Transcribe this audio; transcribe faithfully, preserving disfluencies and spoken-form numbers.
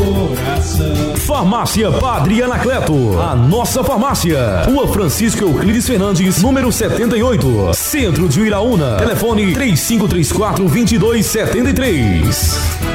coração. Farmácia Padre Anacleto, a nossa farmácia. Rua Francisco Euclides Fernandes, número setenta e oito, Centro de Iraúna. Telefone três cinco três quatro, dois dois sete três.